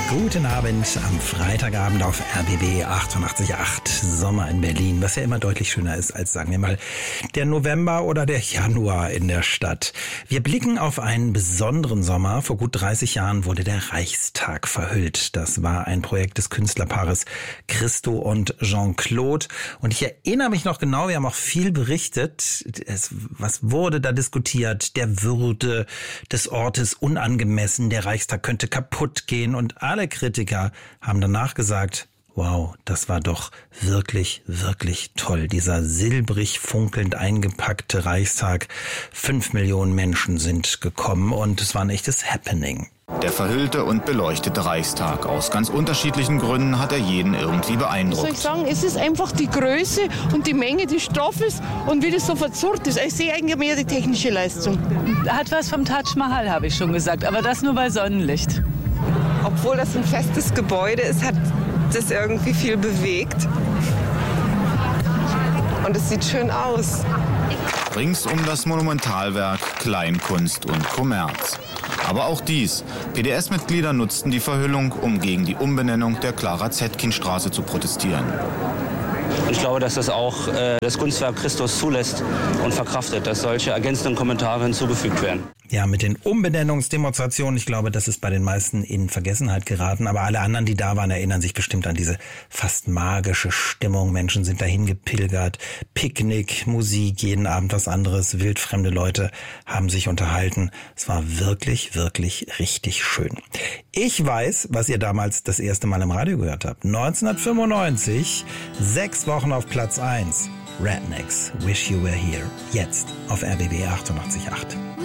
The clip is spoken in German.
Guten Abend am Freitagabend auf RBB 88.8 Sommer in Berlin, was ja immer deutlich schöner ist als, sagen wir mal, der November oder der Januar in der Stadt. Wir blicken auf einen besonderen Sommer. Vor gut 30 Jahren wurde der Reichstag verhüllt. Das war ein Projekt des Künstlerpaares Christo und Jean-Claude. Und ich erinnere mich noch genau, wir haben auch viel berichtet. Was wurde da diskutiert? Der Würde des Ortes unangemessen. Der Reichstag könnte kaputt gehen und alle Kritiker haben danach gesagt, wow, das war doch wirklich, wirklich toll. Dieser silbrig funkelnd eingepackte Reichstag. 5 Millionen Menschen sind gekommen und es war ein echtes Happening. Der verhüllte und beleuchtete Reichstag. Aus ganz unterschiedlichen Gründen hat er jeden irgendwie beeindruckt. Soll ich sagen, es ist einfach die Größe und die Menge des Stoffes und wie das so verzurrt ist. Ich sehe eigentlich mehr die technische Leistung. Hat was vom Taj Mahal, habe ich schon gesagt, aber das nur bei Sonnenlicht. Obwohl das ein festes Gebäude ist, hat das irgendwie viel bewegt. Und es sieht schön aus. Rings um das Monumentalwerk Kleinkunst und Kommerz. Aber auch dies. PDS-Mitglieder nutzten die Verhüllung, um gegen die Umbenennung der Clara-Zetkin-Straße zu protestieren. Ich glaube, dass das auch das Kunstwerk Christus zulässt und verkraftet, dass solche ergänzenden Kommentare hinzugefügt werden. Ja, mit den Umbenennungsdemonstrationen, ich glaube, das ist bei den meisten in Vergessenheit geraten. Aber alle anderen, die da waren, erinnern sich bestimmt an diese fast magische Stimmung. Menschen sind dahin gepilgert. Picknick, Musik, jeden Abend was anderes. Wildfremde Leute haben sich unterhalten. Es war wirklich, wirklich richtig schön. Ich weiß, was ihr damals das erste Mal im Radio gehört habt. 1995, 6 Wochen auf Platz 1. Rednecks, Wish You Were Here. Jetzt auf RBB 88.8.